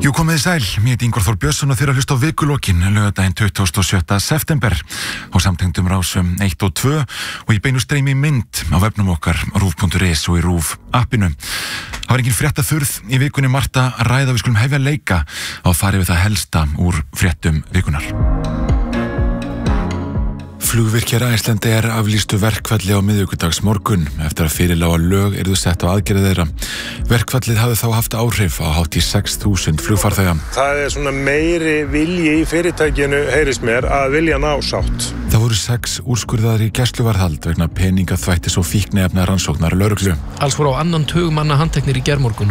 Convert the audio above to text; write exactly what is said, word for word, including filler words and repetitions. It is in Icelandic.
Jú, komið þið sæl, mér heit Ingvar Þór Björnsson og þeir að hlusta á vikulokkin laugardaginn tuttugasta og sjötta september á samtengdum rásum eitt og tvö og í beinu streymi mynd á vefnum okkar rúv punktur is og í RÚV appinu. Það var engin fréttaþurrð í vikunni margt að ræða, við skulum hefja leika á að fara yfir það helsta úr fréttum vikunar. Flugvirkjar Icelandair aflýstu verkfalli á miðvikudags morgun eftir að fyrirlága lög yrðu sett á aðgerðir þeirra. Verkfallið hafði þá haft áhrif á hátt í sex þúsund flugfarþega. Það er svona meiri vilji í fyrirtækinu, heyrist mér, að vilja ná sátt. Það voru sex úrskurðaðir í gæsluvarðhald vegna peningaþvættis og fíkniefna rannsóknar lögreglu. Alls voru á annan tug manna handteknir í gærmorgun